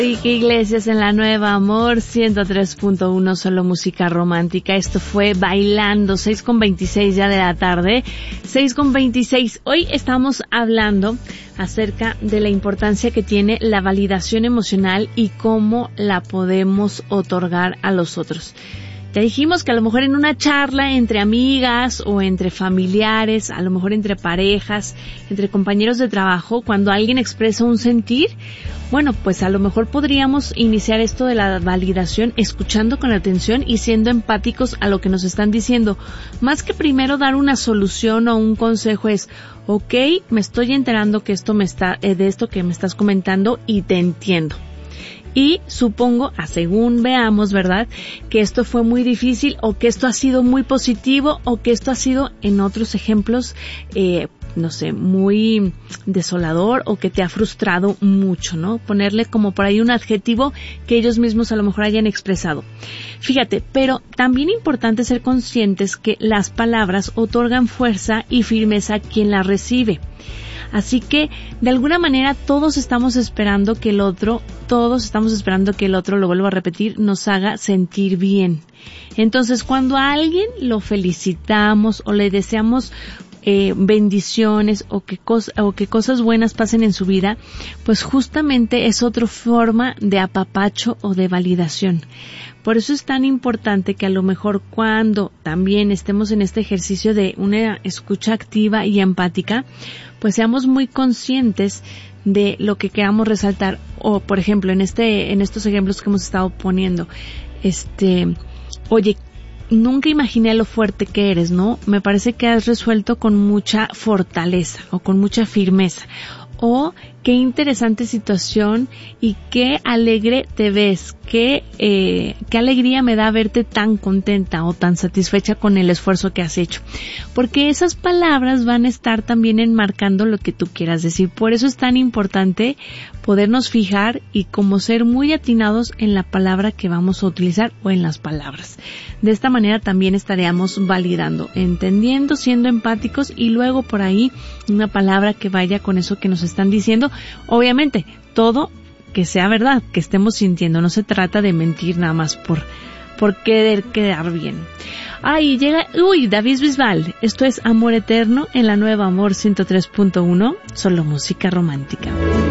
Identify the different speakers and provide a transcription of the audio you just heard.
Speaker 1: Enrique Iglesias en la Nueva Amor 103.1, solo música romántica. Esto fue Bailando, 6:26 ya de la tarde, 6:26. Hoy estamos hablando acerca de la importancia que tiene la validación emocional y cómo la podemos otorgar a los otros. Ya dijimos que a lo mejor en una charla entre amigas o entre familiares, a lo mejor entre parejas, entre compañeros de trabajo, cuando alguien expresa un sentir, bueno, pues a lo mejor podríamos iniciar esto de la validación escuchando con atención y siendo empáticos a lo que nos están diciendo. Más que primero dar una solución o un consejo es, ok, me estoy enterando que de esto que me estás comentando y te entiendo. Y supongo, según veamos, ¿verdad?, que esto fue muy difícil o que esto ha sido muy positivo o que esto ha sido, en otros ejemplos, muy desolador o que te ha frustrado mucho, ¿no? Ponerle como por ahí un adjetivo que ellos mismos a lo mejor hayan expresado. Fíjate, pero también importante ser conscientes que las palabras otorgan fuerza y firmeza a quien las recibe. Así que, de alguna manera, todos estamos esperando que el otro, lo vuelvo a repetir, nos haga sentir bien. Entonces, cuando a alguien lo felicitamos o le deseamos bendiciones o que cosas buenas pasen en su vida, pues justamente es otra forma de apapacho o de validación. Por eso es tan importante que a lo mejor cuando también estemos en este ejercicio de una escucha activa y empática, pues seamos muy conscientes de lo que queramos resaltar. O, por ejemplo, en estos ejemplos que hemos estado poniendo, oye, nunca imaginé lo fuerte que eres, ¿no? Me parece que has resuelto con mucha fortaleza o con mucha firmeza. O, qué interesante situación y qué alegre te ves, qué alegría me da verte tan contenta o tan satisfecha con el esfuerzo que has hecho. Porque esas palabras van a estar también enmarcando lo que tú quieras decir. Por eso es tan importante podernos fijar y como ser muy atinados en la palabra que vamos a utilizar o en las palabras. De esta manera también estaríamos validando, entendiendo, siendo empáticos y luego por ahí una palabra que vaya con eso que nos están diciendo. Obviamente, todo que sea verdad, que estemos sintiendo. No se trata de mentir nada más por querer quedar bien. Llega, David Bisbal. Esto es Amor Eterno en la Nueva Amor 103.1, solo música romántica.